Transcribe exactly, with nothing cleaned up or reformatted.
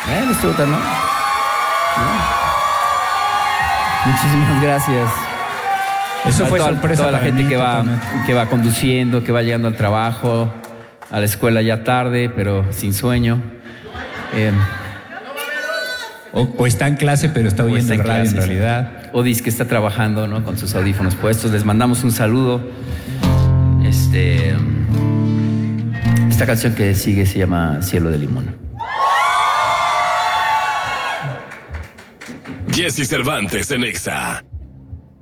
Eh, disfrutan, ¿no? ¿no? Muchísimas gracias. Eso a fue toda, sorpresa toda la para gente mí, que va, totalmente. que va conduciendo, que va llegando al trabajo, a la escuela ya tarde, pero sin sueño. Eh, O, o está en clase, pero está o oyendo está el en radio en clases. realidad. O dice que está trabajando, ¿no? Con sus audífonos puestos. Les mandamos un saludo. Este, esta canción que sigue se llama Cielo de Limón. Jesse Cervantes en Exa.